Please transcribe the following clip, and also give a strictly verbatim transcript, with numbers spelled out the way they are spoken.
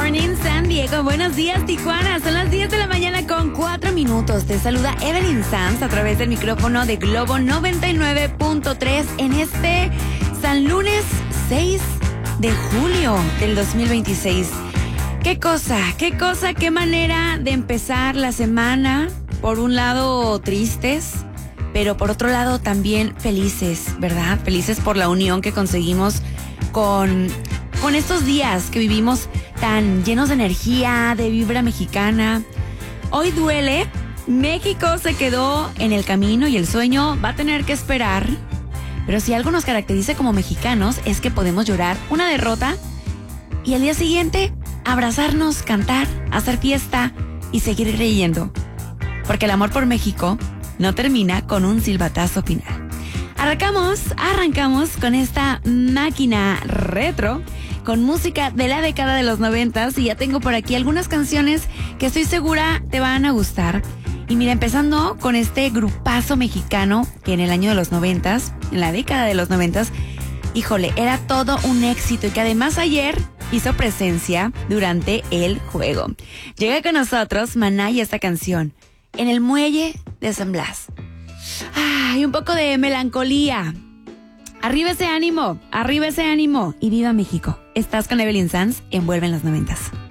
morning, San Diego. Buenos días, Tijuana. Son las diez de la mañana con cuatro minutos. Te saluda Evelyn Sanz a través del micrófono de Globo noventa y nueve punto tres en este San Lunes seis de julio del dos mil veintiséis. Qué cosa, qué cosa, qué manera de empezar la semana. Por un lado, tristes, pero por otro lado también felices, ¿verdad? Felices por la unión que conseguimos con, con estos días que vivimos tan llenos de energía, de vibra mexicana. Hoy duele, México se quedó en el camino y el sueño va a tener que esperar. Pero si algo nos caracteriza como mexicanos es que podemos llorar una derrota y al día siguiente abrazarnos, cantar, hacer fiesta y seguir creyendo. Porque el amor por México no termina con un silbatazo final. Arrancamos, arrancamos con esta máquina retro, con música de la década de los noventas, y ya tengo por aquí algunas canciones que estoy segura te van a gustar. Y mira, empezando con este grupazo mexicano que en el año de los noventas, en la década de los noventas, híjole, era todo un éxito y que además ayer hizo presencia durante el juego. Llega con nosotros Maná y esta canción, En el Muelle de San Blas. Ay, un poco de melancolía. Arriba ese ánimo, arriba ese ánimo y viva México. Estás con Evelyn Sanz, envuelve en los noventas.